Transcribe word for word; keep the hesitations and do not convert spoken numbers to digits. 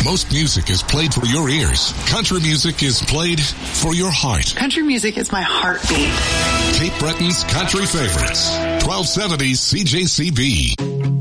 most music is played for your ears, country music is played for your heart. Country music is my heartbeat. Cape Breton's Country Favorites, twelve seventy C J C B.